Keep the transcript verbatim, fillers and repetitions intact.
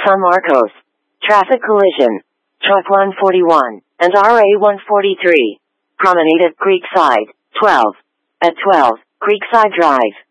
San Marcos. Traffic collision. Truck one forty-one and R A one forty-three. Promenade at Creekside. twelve. At twelve, Creekside Drive.